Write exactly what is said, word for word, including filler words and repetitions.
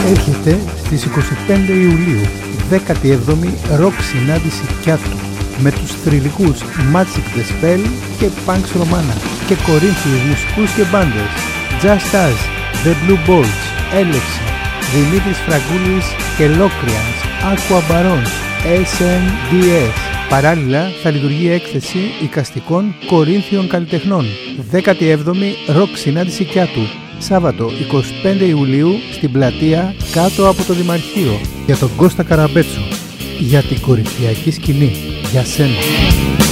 έρχεται στις είκοσι πέντε Ιουλίου, δέκατη έβδομη ροκ συνάντηση Κιάτου, με τους θρυλικούς Magic the Spell και Punks Romana και κορίνθιους μουσικούς και μπάντες Just Us, The Blue Balls, Έλεξη, Δημήτρης Φραγκούλης και Locrians, Aqua Barons, ες εμ ντι ες. Παράλληλα θα λειτουργεί έκθεση εικαστικών κορίνθιων καλλιτεχνών. δέκατη έβδομη ροκ συνάντηση Κιάτου, Σάββατο εικοστή πέμπτη Ιουλίου στην πλατεία κάτω από το Δημαρχείο. Για τον Κώστα Καραμπέτσο, για την κορυφιακή σκηνή, για σένα.